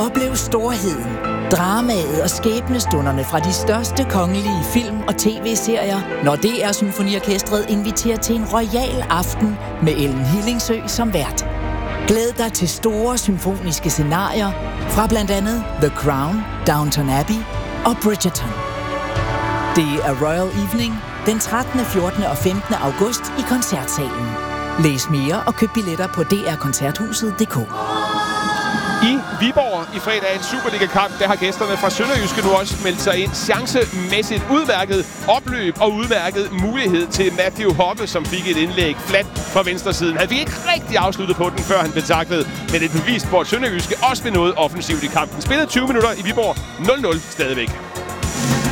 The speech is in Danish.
Oplev storheden, dramaet og skæbnestunderne fra de største kongelige film- og tv-serier, når DR Symfoniorkestret inviterer til en royal aften med Ellen Hillingsø som vært. Glæd dig til store symfoniske scenarier fra blandt andet The Crown, Downton Abbey og Bridgerton. Det er Royal Evening den 13., 14. og 15. august i Koncertsalen. Læs mere og køb billetter på drkoncerthuset.dk. I Viborg i fredagens Superliga-kamp, der har gæsterne fra Sønderjyske nu også meldt sig ind. Chancemæssigt udmærket opløb og udmærket mulighed til Matthew Hoppe, som fik et indlæg flat fra venstresiden. Han fik ikke rigtig afsluttet på den, før han blev taklet, men et bevis på, at Sønderjyske også ved noget offensivt i kampen. Spillet 20 minutter i Viborg, 0-0 stadigvæk.